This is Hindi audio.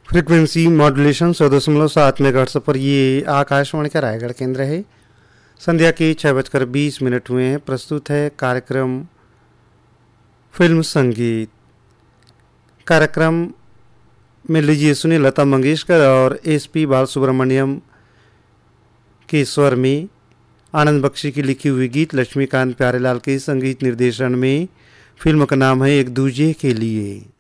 फ्रीक्वेंसी मॉड्यूलेशन 100.7 मेगाहर्ट्ज़ पर ये आकाशवाणी का रायगढ़ केंद्र है। संध्या के 6:20 हुए हैं। प्रस्तुत है कार्यक्रम फिल्म संगीत। कार्यक्रम में लीजिए सुनिए लता मंगेशकर और एसपी बालसुब्रमण्यम के स्वर में आनंद बख्शी की लिखी हुई गीत लक्ष्मीकांत प्यारेलाल के संगीत निर्देशन में। फिल्म का नाम है एक दूजे के लिए।